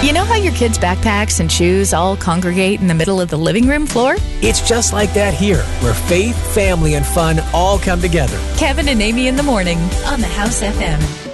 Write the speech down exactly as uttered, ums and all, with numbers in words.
You know how your kids' backpacks and shoes all congregate in the middle of the living room floor? It's just like that here, where faith, family, and fun all come together. Kevin and Amy in the morning on the House F M.